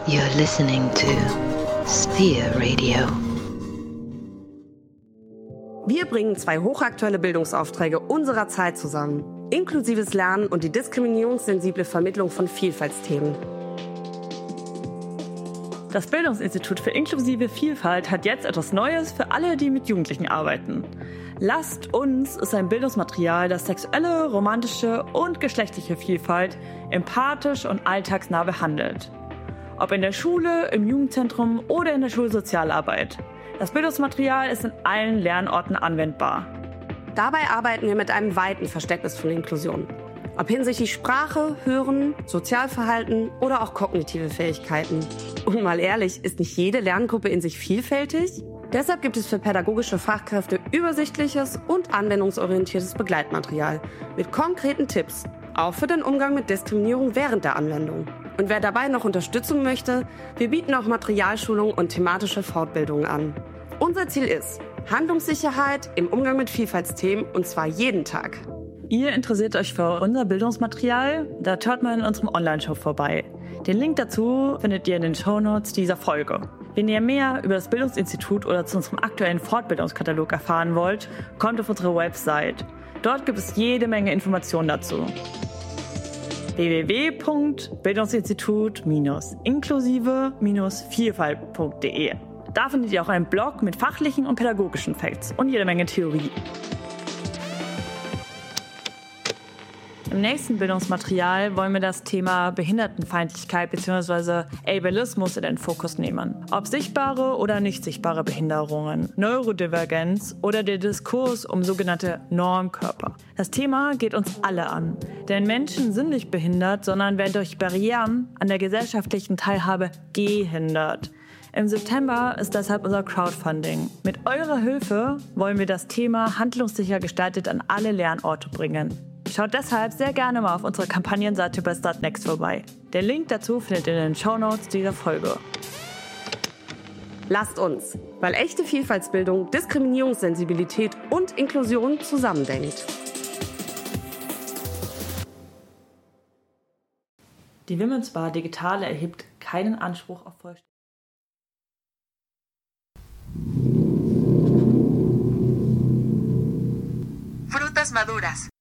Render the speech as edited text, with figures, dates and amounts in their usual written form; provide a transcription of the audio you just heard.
You're listening to Sphere Radio. Wir bringen zwei hochaktuelle Bildungsaufträge unserer Zeit zusammen. Inklusives Lernen und die diskriminierungssensible Vermittlung von Vielfaltsthemen. Das Bildungsinstitut für inklusive Vielfalt hat jetzt etwas Neues für alle, die mit Jugendlichen arbeiten. Lasst uns ist ein Bildungsmaterial, das sexuelle, romantische und geschlechtliche Vielfalt empathisch und alltagsnah behandelt. Ob in der Schule, im Jugendzentrum oder in der Schulsozialarbeit. Das Bildungsmaterial ist in allen Lernorten anwendbar. Dabei arbeiten wir mit einem weiten Verständnis von Inklusion. Ob hinsichtlich Sprache, Hören, Sozialverhalten oder auch kognitive Fähigkeiten. Und mal ehrlich, ist nicht jede Lerngruppe in sich vielfältig? Deshalb gibt es für pädagogische Fachkräfte übersichtliches und anwendungsorientiertes Begleitmaterial mit konkreten Tipps, auch für den Umgang mit Diskriminierung während der Anwendung. Und wer dabei noch Unterstützung möchte, wir bieten auch Materialschulungen und thematische Fortbildungen an. Unser Ziel ist Handlungssicherheit im Umgang mit Vielfaltsthemen und zwar jeden Tag. Ihr interessiert euch für unser Bildungsmaterial? Da schaut mal in unserem Online-Shop vorbei. Den Link dazu findet ihr in den Shownotes dieser Folge. Wenn ihr mehr über das Bildungsinstitut oder zu unserem aktuellen Fortbildungskatalog erfahren wollt, kommt auf unsere Website. Dort gibt es jede Menge Informationen dazu. www.bildungsinstitut-inklusive-vielfalt.de. Da findet ihr auch einen Blog mit fachlichen und pädagogischen Facts und jede Menge Theorie. Im nächsten Bildungsmaterial wollen wir das Thema Behindertenfeindlichkeit bzw. Ableismus in den Fokus nehmen. Ob sichtbare oder nicht sichtbare Behinderungen, Neurodivergenz oder der Diskurs um sogenannte Normkörper. Das Thema geht uns alle an, denn Menschen sind nicht behindert, sondern werden durch Barrieren an der gesellschaftlichen Teilhabe gehindert. Im September ist deshalb unser Crowdfunding. Mit eurer Hilfe wollen wir das Thema handlungssicher gestaltet an alle Lernorte bringen. Schaut deshalb sehr gerne mal auf unserer Kampagnenseite bei Startnext vorbei. Den Link dazu findet ihr in den Shownotes dieser Folge. Lasst uns, weil echte Vielfaltsbildung, Diskriminierungssensibilität und Inklusion zusammendenkt. Die Women's Bar Digitale erhebt keinen Anspruch auf Vollständigkeit. Frutas maduras.